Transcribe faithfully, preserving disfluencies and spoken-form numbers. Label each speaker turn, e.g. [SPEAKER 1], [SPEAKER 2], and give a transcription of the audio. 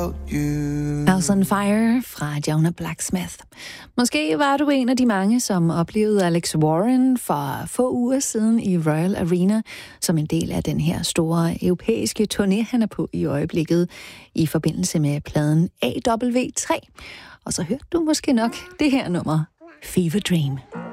[SPEAKER 1] without you.
[SPEAKER 2] House on Fire fra Jonah Blacksmith. Måske var du en af de mange, som oplevede Alex Warren for få uger siden i Royal Arena, som en del af den her store europæiske turné, han er på i øjeblikket, i forbindelse med pladen A W tre. Og så hørte du måske nok det her nummer, Fever Dream.